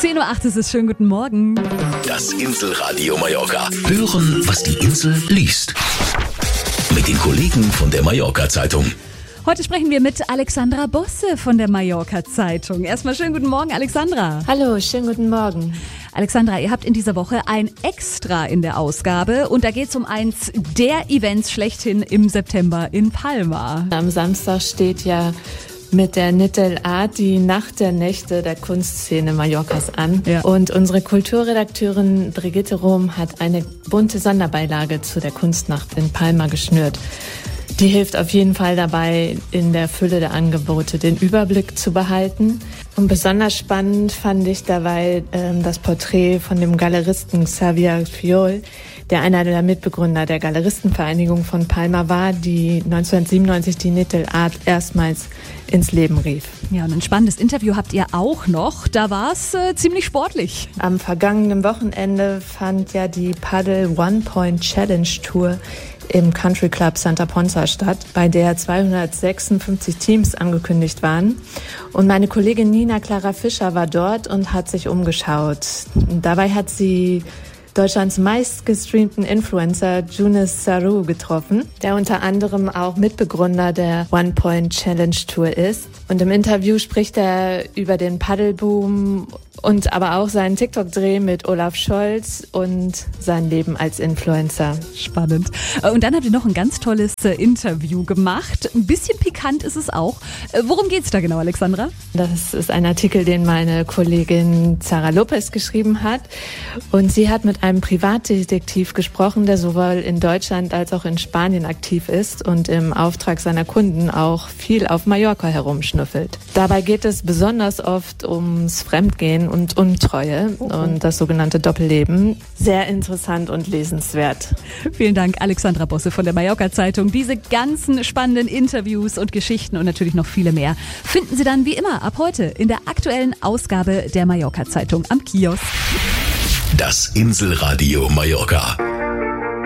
10:08 Uhr ist es. Schönen guten Morgen. Das Inselradio Mallorca. Hören, was die Insel liest. Mit den Kollegen von der Mallorca-Zeitung. Heute sprechen wir mit Alexandra Bosse von der Mallorca-Zeitung. Erstmal schönen guten Morgen, Alexandra. Hallo, schönen guten Morgen. Alexandra, ihr habt in dieser Woche ein Extra in der Ausgabe und da geht es um eins der Events schlechthin im September in Palma. Am Samstag steht ja mit der Nittel Art die Nacht der Nächte der Kunstszene Mallorcas an. Ja. Und unsere Kulturredakteurin Brigitte Rohm hat eine bunte Sonderbeilage zu der Kunstnacht in Palma geschnürt. Die hilft auf jeden Fall dabei, in der Fülle der Angebote den Überblick zu behalten. Und besonders spannend fand ich dabei das Porträt von dem Galeristen Xavier Fiol, der einer der Mitbegründer der Galeristenvereinigung von Palma war, die 1997 die Nittel Art erstmals ins Leben rief. Ja, und ein spannendes Interview habt ihr auch noch. Da war es ziemlich sportlich. Am vergangenen Wochenende fand ja die Paddle One Point Challenge Tour im Country Club Santa Ponsa statt, bei der 256 Teams angekündigt waren. Und meine Kollegin Nina Clara Fischer war dort und hat sich umgeschaut. Und dabei hat sie Deutschlands meistgestreamten Influencer Younes Saru getroffen, der unter anderem auch Mitbegründer der One Point Challenge Tour ist. Und im Interview spricht er über den Paddelboom und aber auch seinen TikTok-Dreh mit Olaf Scholz und sein Leben als Influencer. Spannend. Und dann habt ihr noch ein ganz tolles Interview gemacht. Ein bisschen pikant ist es auch. Worum geht's da genau, Alexandra? Das ist ein Artikel, den meine Kollegin Zara Lopez geschrieben hat. Und sie hat mit einem Privatdetektiv gesprochen, der sowohl in Deutschland als auch in Spanien aktiv ist und im Auftrag seiner Kunden auch viel auf Mallorca herumschnüffelt. Dabei geht es besonders oft ums Fremdgehen und Untreue und das sogenannte Doppelleben. Sehr interessant und lesenswert. Vielen Dank, Alexandra Bosse von der Mallorca-Zeitung. Diese ganzen spannenden Interviews und Geschichten und natürlich noch viele mehr finden Sie dann wie immer ab heute in der aktuellen Ausgabe der Mallorca-Zeitung am Kiosk. Das Inselradio Mallorca.